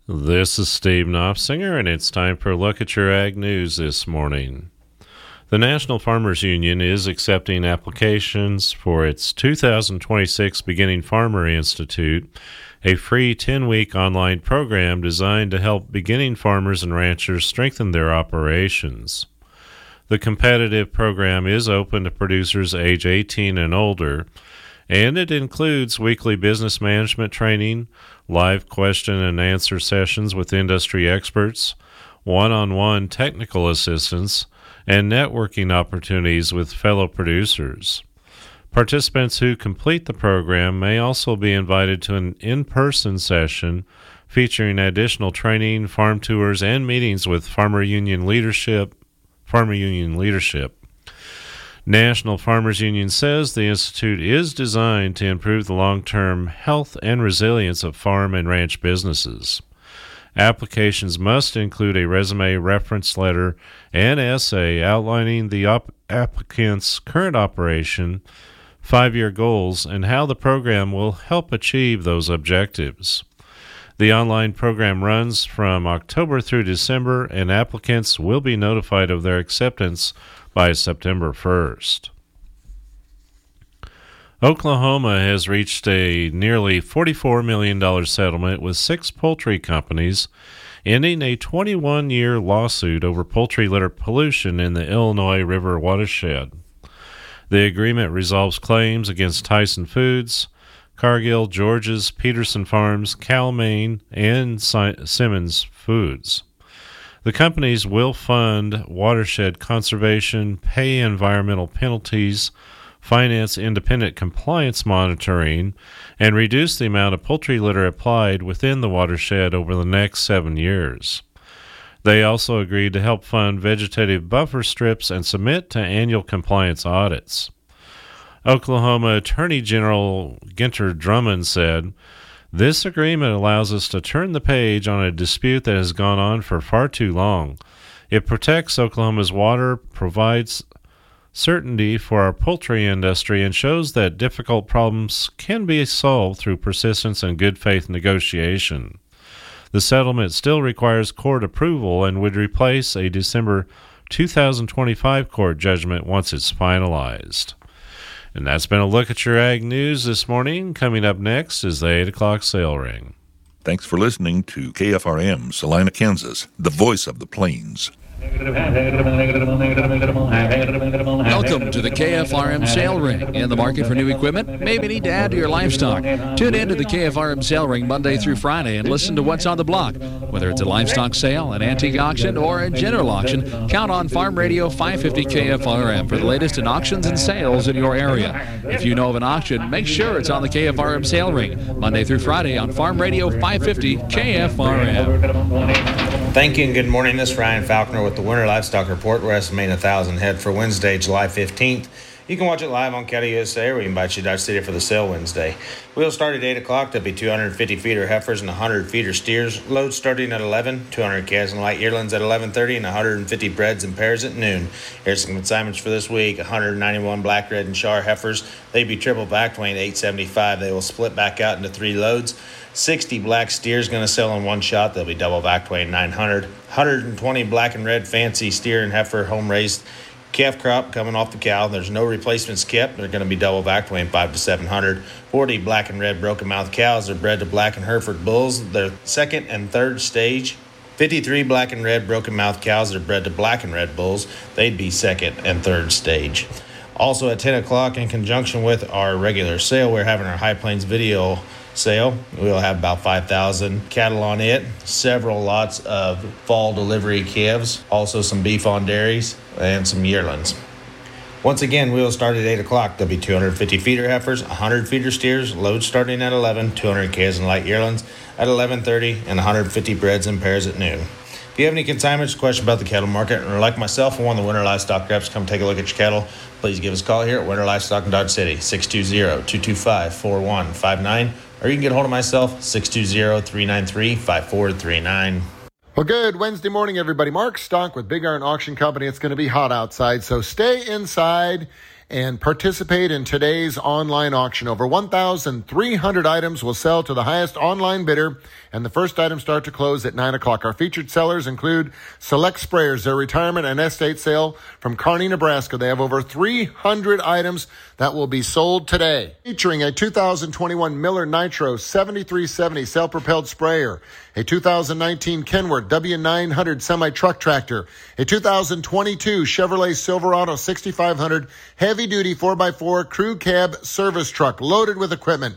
This is Steve Knopfsinger, and it's time for a look at your ag news this morning. The National Farmers Union is accepting applications for its 2026 Beginning Farmer Institute, a free 10-week online program designed to help beginning farmers and ranchers strengthen their operations. The competitive program is open to producers age 18 and older, and it includes weekly business management training, live question and answer sessions with industry experts, one-on-one technical assistance, and networking opportunities with fellow producers. Participants who complete the program may also be invited to an in-person session featuring additional training, farm tours, and meetings with Farmer Union leadership. National Farmers Union says the Institute is designed to improve the long-term health and resilience of farm and ranch businesses. Applications must include a resume, reference letter, and essay outlining the applicant's current operation, 5-year goals, and how the program will help achieve those objectives. The online program runs from October through December, and applicants will be notified of their acceptance by September 1st. Oklahoma has reached a nearly $44 million settlement with 6 poultry companies, ending a 21-year lawsuit over poultry litter pollution in the Illinois River watershed. The agreement resolves claims against Tyson Foods, Cargill, George's, Peterson Farms, Cal-Maine, and Simmons Foods. The companies will fund watershed conservation, pay environmental penalties, finance independent compliance monitoring, and reduce the amount of poultry litter applied within the watershed over the next 7 years. They also agreed to help fund vegetative buffer strips and submit to annual compliance audits. Oklahoma Attorney General Ginter Drummond said, "This agreement allows us to turn the page on a dispute that has gone on for far too long. It protects Oklahoma's water, provides certainty for our poultry industry, and shows that difficult problems can be solved through persistence and good faith negotiation. The settlement still requires court approval and would replace a December 2025 court judgment once it's finalized." And that's been a look at your ag news this morning. Coming up next is the 8 o'clock sale ring. Thanks for listening to KFRM, Salina, Kansas, the voice of the plains. Welcome to the KFRM Sale Ring. In the market for new equipment? Maybe need to add to your livestock. Tune in to the KFRM Sale Ring Monday through Friday and listen to what's on the block. Whether it's a livestock sale, an antique auction, or a general auction, count on Farm Radio 550 KFRM for the latest in auctions and sales in your area. If you know of an auction, make sure it's on the KFRM Sale Ring Monday through Friday on Farm Radio 550 KFRM. Thank you and good morning. This is Ryan Falconer with the Winter Livestock Report. We're estimating 1,000 head for Wednesday, July 15th. You can watch it live on Cattle USA, or we invite you to Dodge City for the sale Wednesday. We'll start at 8 o'clock. There'll be 250 feeder heifers and 100 feeder steers. Loads starting at 11, 200 calves and light yearlings at 11:30, and 150 breds and pairs at noon. Here's some consignments for this week. 191 black, red, and char heifers. They'd be triple backed, weighing 875. They will split back out into 3 loads. 60 black steers going to sell in one shot. They'll be double backed, weighing 900. 120 black and red fancy steer and heifer home raised calf crop coming off the cow. There's no replacements kept. They're going to be double backed, weighing 500 to 700. 40 black and red broken mouth cows. They're bred to black and Hereford bulls. They're second and third stage. 53 black and red broken mouth cows. They're bred to black and red bulls. They'd be second and third stage. Also at 10 o'clock, in conjunction with our regular sale, we're having our High Plains video sale. We'll have about 5,000 cattle on it, several lots of fall delivery calves, also some beef on dairies, and some yearlings. Once again, we'll start at 8 o'clock. There'll be 250 feeder heifers, 100 feeder steers, loads starting at 11, 200 calves and light yearlings at 11:30, and 150 breds and pairs at noon. If you have any consignments, questions about the cattle market, or like myself or one of the Winter Livestock reps, come take a look at your cattle, please give us a call here at Winter Livestock in Dodge City, 620-225-4159, or you can get a hold of myself, 620-393-5439. Well, good Wednesday morning, everybody. Mark Stock with Big Iron Auction Company. It's going to be hot outside, so stay inside and participate in today's online auction. Over 1,300 items will sell to the highest online bidder, and the first items start to close at 9 o'clock. Our featured sellers include Select Sprayers, their retirement and estate sale from Kearney, Nebraska. They have over 300 items that will be sold today. Featuring a 2021 Miller Nitro 7370 self-propelled sprayer, a 2019 Kenworth W900 semi-truck tractor, a 2022 Chevrolet Silverado 6500 heavy-duty 4x4 crew cab service truck loaded with equipment,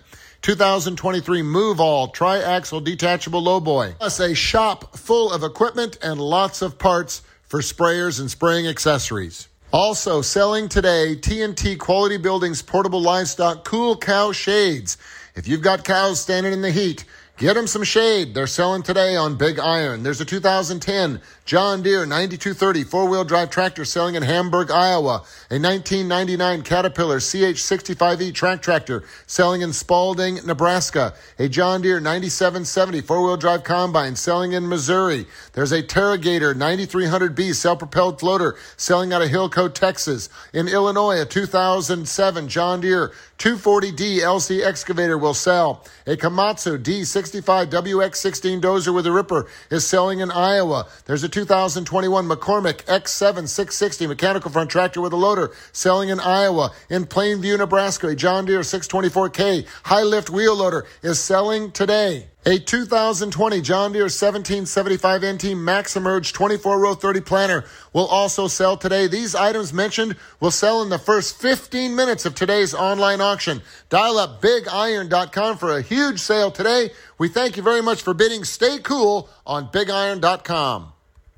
2023 Move All tri-axle detachable lowboy, plus a shop full of equipment and lots of parts for sprayers and spraying accessories. Also selling today, TNT Quality Buildings portable livestock cool cow shades. If you've got cows standing in the heat, get them some shade. They're selling today on Big Iron. There's a 2010 John Deere 9230 four-wheel drive tractor selling in Hamburg, Iowa. A 1999 Caterpillar CH65E track tractor selling in Spalding, Nebraska. A John Deere 9770 four-wheel drive combine selling in Missouri. There's a Terragator 9300B self-propelled floater selling out of Hillco, Texas. In Illinois, a 2007 John Deere 240D LC excavator will sell. A Komatsu D65 WX16 dozer with a ripper is selling in Iowa. There's a 2021 McCormick X7 660 mechanical front tractor with a loader selling in Iowa. In Plainview, Nebraska, a John Deere 624K high lift wheel loader is selling today. A 2020 John Deere 1775 NT Max Emerge 24-row 30 planter will also sell today. These items mentioned will sell in the first 15 minutes of today's online auction. Dial up BigIron.com for a huge sale today. We thank you very much for bidding. Stay cool on BigIron.com.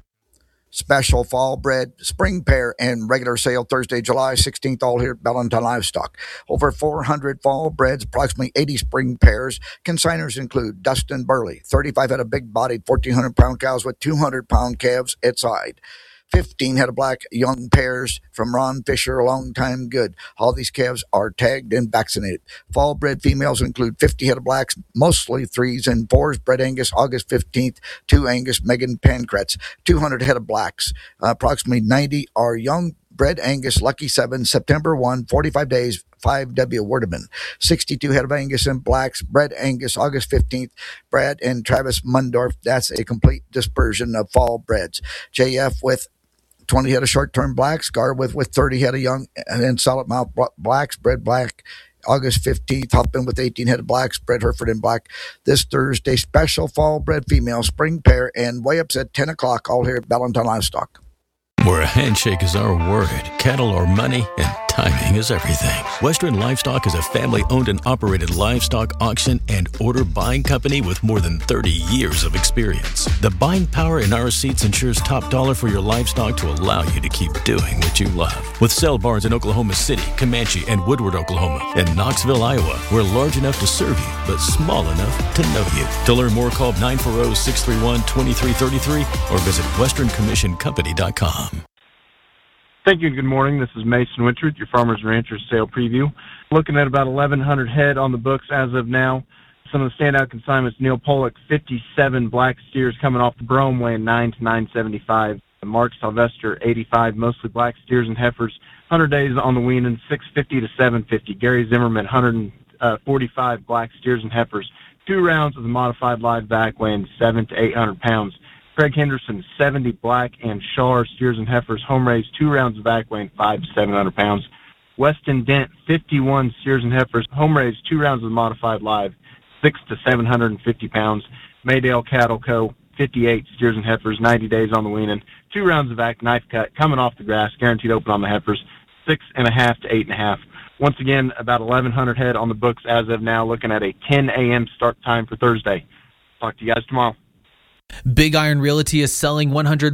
Special fall bred, spring pair, and regular sale Thursday, July 16th, all here at Valentine Livestock. Over 400 fall breds, approximately 80 spring pairs. Consigners include Dustin Burley, 35 head of big-bodied 1,400-pound cows with 200-pound calves at side. 15 head of black young pairs from Ron Fisher, a long time good. All these calves are tagged and vaccinated. Fall bred females include 50 head of blacks, mostly 3s and 4s, bred Angus August 15th, 2 Angus Megan Pancratz, 200 head of blacks. Approximately 90 are young bred Angus Lucky 7, September 1, 45 days, 5W Werdeman. 62 head of Angus and blacks, bred Angus August 15th, Brad and Travis Mundorf. That's a complete dispersion of fall breds. JF with 20 head of short-term blacks, Gar with 30 head of young and solid mouth blacks, bred black August 15th, Huffman with 18 head of blacks, bred Hereford in black. This Thursday, special fall bred female spring pair and weigh-ups at 10 o'clock, all here at Valentine Livestock. Where a handshake is our word, cattle are money, and timing is everything. Western Livestock is a family-owned and operated livestock auction and order buying company with more than 30 years of experience. The buying power in our seats ensures top dollar for your livestock to allow you to keep doing what you love. With sale barns in Oklahoma City, Comanche, and Woodward, Oklahoma, and Knoxville, Iowa, we're large enough to serve you, but small enough to know you. To learn more, call 940-631-2333 or visit westerncommissioncompany.com. Thank you and good morning. This is Mason Winter with your Farmers and Ranchers Sale Preview. Looking at about 1,100 head on the books as of now. Some of the standout consignments: Neil Pollock, 57 black steers coming off the brome, weighing 9 to 975. Mark Sylvester, 85, mostly black steers and heifers, 100 days on the weaning, 650 to 750. Gary Zimmerman, 145 black steers and heifers, 2 rounds of the modified live back, weighing 7 to 800 pounds. Craig Henderson, 70 black and Shar steers and heifers, home raised, 2 rounds of back, weighing 5 to 700 pounds. Weston Dent, 51 steers and heifers, home raised, 2 rounds of the modified live, 6 to 750 pounds. Maydale Cattle Co., 58 steers and heifers, 90 days on the weaning, 2 rounds of back, knife cut, coming off the grass, guaranteed open on the heifers, 6.5 to 8.5. Once again, about 1,100 head on the books as of now, looking at a 10 a.m. start time for Thursday. Talk to you guys tomorrow. Big Iron Realty is selling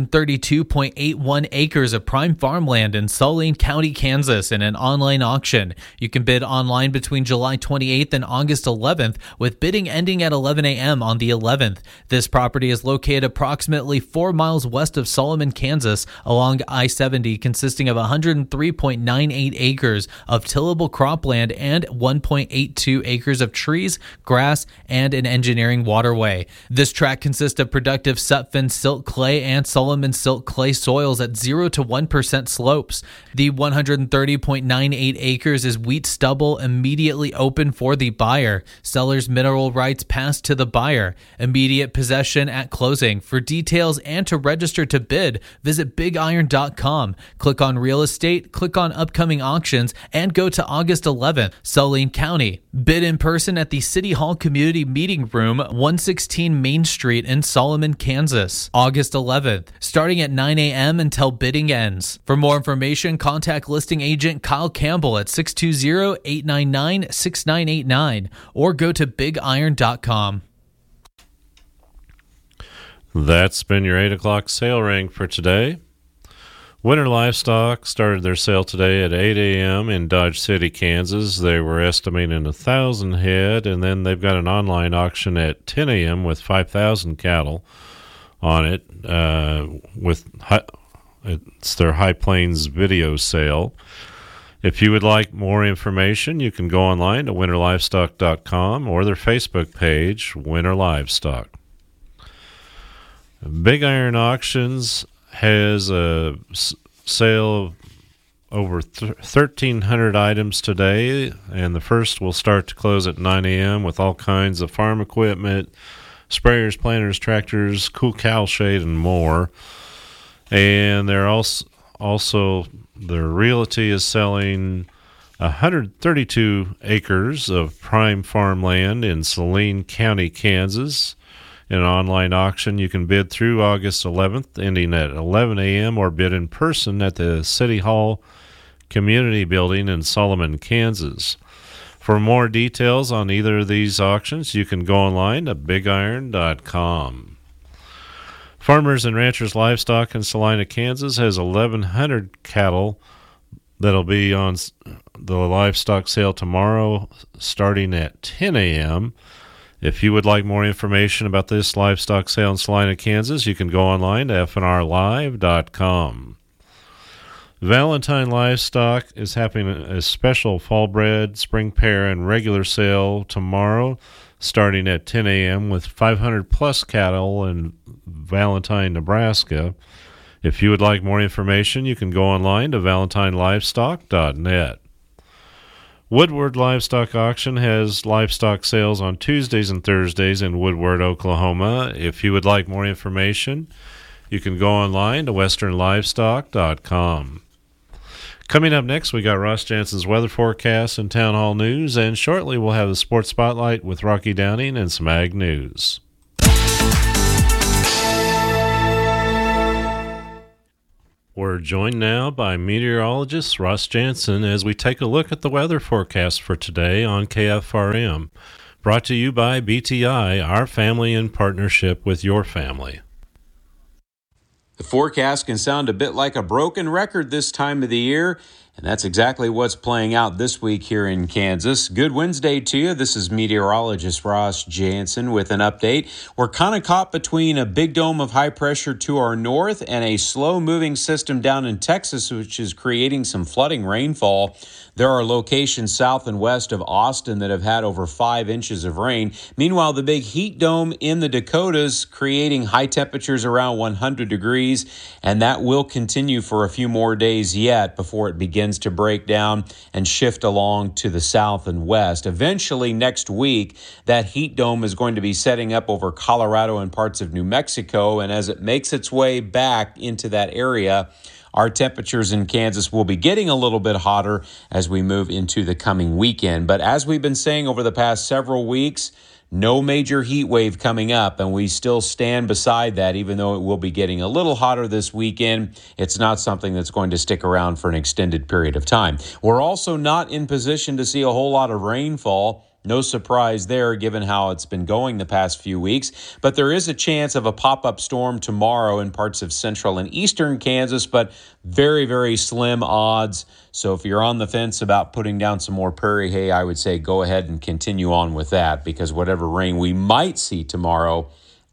132.81 acres of prime farmland in Saline County, Kansas in an online auction. You can bid online between July 28th and August 11th, with bidding ending at 11 a.m. on the 11th. This property is located approximately 4 miles west of Solomon, Kansas, along I-70, consisting of 103.98 acres of tillable cropland and 1.82 acres of trees, grass, and an engineering waterway. This tract consists of productive Sutphen Silt Clay and Solomon Silt Clay soils at 0 to 1% slopes. The 130.98 acres is wheat stubble immediately open for the buyer. Seller's mineral rights passed to the buyer. Immediate possession at closing. For details and to register to bid, visit bigiron.com. Click on real estate, click on upcoming auctions, and go to August 11th, Saline County. Bid in person at the City Hall Community Meeting Room, 116 Main Street in Solomon, Kansas. August 11th, starting at 9 a.m. until bidding ends. For more information, contact listing agent Kyle Campbell at 620-899-6989 or go to bigiron.com. That's been your 8 o'clock sale ring for today. Winter Livestock started their sale today at 8 a.m. in Dodge City, Kansas. They were estimating 1,000 head, and then they've got an online auction at 10 a.m. with 5,000 cattle on it. It's their High Plains video sale. If you would like more information, you can go online to winterlivestock.com or their Facebook page, Winter Livestock. Big Iron Auctions has a sale of over 1,300 items today, and the first will start to close at 9 a.m. with all kinds of farm equipment, sprayers, planters, tractors, cool cow shade, and more. And they're also their realty is selling 132 acres of prime farmland in Saline County, Kansas. In an online auction, you can bid through August 11th, ending at 11 a.m., or bid in person at the City Hall Community Building in Solomon, Kansas. For more details on either of these auctions, you can go online to bigiron.com. Farmers and Ranchers Livestock in Salina, Kansas has 1,100 cattle that'll be on the livestock sale tomorrow starting at 10 a.m., If you would like more information about this livestock sale in Salina, Kansas, you can go online to fnrlive.com. Valentine Livestock is having a special fall bred, spring pair, and regular sale tomorrow starting at 10 a.m. with 500 plus cattle in Valentine, Nebraska. If you would like more information, you can go online to valentinelivestock.net. Woodward Livestock Auction has livestock sales on Tuesdays and Thursdays in Woodward, Oklahoma. If you would like more information, you can go online to westernlivestock.com. Coming up next, we got Ross Jansen's weather forecast and town hall news, and shortly we'll have the sports spotlight with Rocky Downing and some ag news. We're joined now by meteorologist Ross Jansen as we take a look at the weather forecast for today on KFRM. Brought to you by BTI, our family in partnership with your family. The forecast can sound a bit like a broken record this time of the year, and that's exactly what's playing out this week here in Kansas. Good Wednesday to you. This is meteorologist Ross Jansen with an update. We're kind of caught between a big dome of high pressure to our north and a slow-moving system down in Texas, which is creating some flooding rainfall. There are locations south and west of Austin that have had over 5 inches of rain. Meanwhile, the big heat dome in the Dakotas creating high temperatures around 100 degrees, and that will continue for a few more days yet before it begins to break down and shift along to the south and west. Eventually, next week, that heat dome is going to be setting up over Colorado and parts of New Mexico, and as it makes its way back into that area, our temperatures in Kansas will be getting a little bit hotter as we move into the coming weekend. But as we've been saying over the past several weeks, no major heat wave coming up, and we still stand beside that. Even though it will be getting a little hotter this weekend, it's not something that's going to stick around for an extended period of time. We're also not in position to see a whole lot of rainfall. No surprise there, given how it's been going the past few weeks. But there is a chance of a pop-up storm tomorrow in parts of central and eastern Kansas, but very, very slim odds. So if you're on the fence about putting down some more prairie hay, I would say go ahead and continue on with that, because whatever rain we might see tomorrow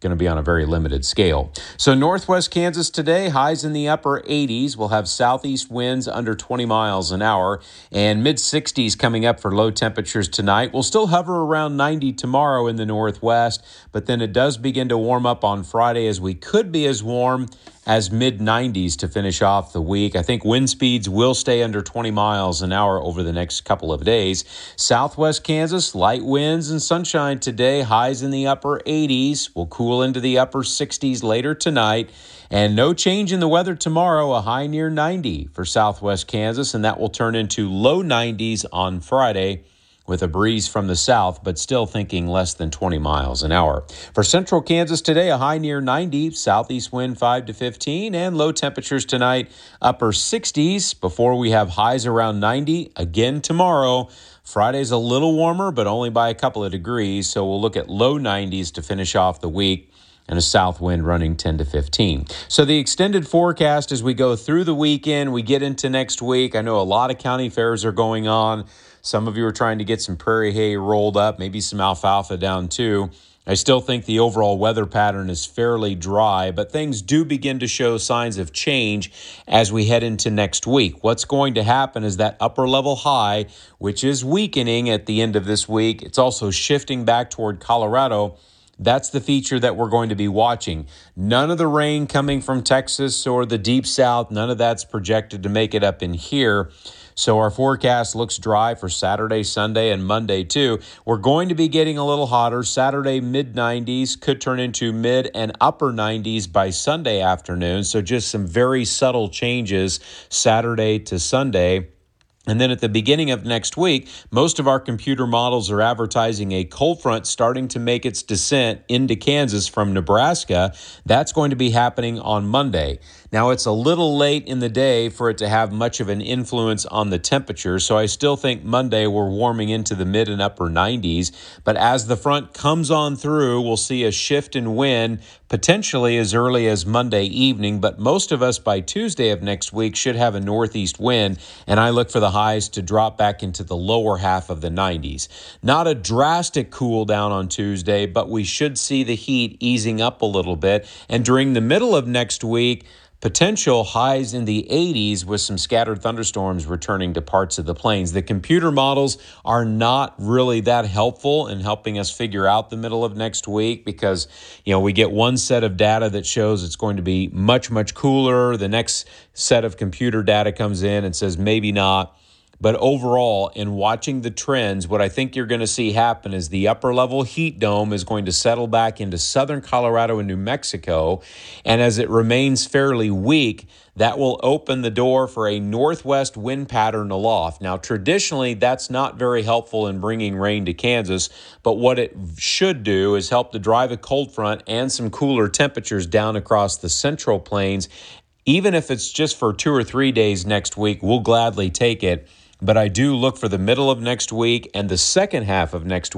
going to be on a very limited scale. So northwest Kansas today, highs in the upper 80s. We'll have southeast winds under 20 miles an hour and mid-60s coming up for low temperatures tonight. We'll still hover around 90 tomorrow in the northwest, but then it does begin to warm up on Friday as we could be as warm as mid-90s to finish off the week. I think wind speeds will stay under 20 miles an hour over the next couple of days. Southwest Kansas, light winds and sunshine today, highs in the upper 80s. Will cool into the upper 60s later tonight. And no change in the weather tomorrow, a high near 90 for Southwest Kansas, and that will turn into low 90s on Friday, with a breeze from the south, but still thinking less than 20 miles an hour. For central Kansas today, a high near 90, southeast wind 5 to 15, and low temperatures tonight, upper 60s, before we have highs around 90 again tomorrow. Friday's a little warmer, but only by a couple of degrees, so we'll look at low 90s to finish off the week, and a south wind running 10 to 15. So the extended forecast as we go through the weekend, we get into next week. I know a lot of county fairs are going on. Some of you are trying to get some prairie hay rolled up, maybe some alfalfa down too. I still think the overall weather pattern is fairly dry, but things do begin to show signs of change as we head into next week. What's going to happen is that upper level high, which is weakening at the end of this week, it's also shifting back toward Colorado. That's the feature that we're going to be watching. None of the rain coming from Texas or the deep south, none of that's projected to make it up in here. So our forecast looks dry for Saturday, Sunday, and Monday too. We're going to be getting a little hotter. Saturday, mid-90s, could turn into mid and upper 90s by Sunday afternoon. So just some very subtle changes Saturday to Sunday. And then at the beginning of next week, most of our computer models are advertising a cold front starting to make its descent into Kansas from Nebraska. That's going to be happening on Monday. Now, it's a little late in the day for it to have much of an influence on the temperature, so I still think Monday we're warming into the mid and upper 90s. But as the front comes on through, we'll see a shift in wind potentially as early as Monday evening, but most of us by Tuesday of next week should have a northeast wind, and I look for the highs to drop back into the lower half of the 90s. Not a drastic cool down on Tuesday, but we should see the heat easing up a little bit, and during the middle of next week, potential highs in the 80s with some scattered thunderstorms returning to parts of the plains. The computer models are not really that helpful in helping us figure out the middle of next week because, we get one set of data that shows it's going to be much, much cooler. The next set of computer data comes in and says maybe not. But overall, in watching the trends, what I think you're going to see happen is the upper level heat dome is going to settle back into southern Colorado and New Mexico. And as it remains fairly weak, that will open the door for a northwest wind pattern aloft. Now, traditionally, that's not very helpful in bringing rain to Kansas, but what it should do is help to drive a cold front and some cooler temperatures down across the central plains. Even if it's just for 2 or 3 days next week, we'll gladly take it. But I do look for the middle of next week and the second half of next week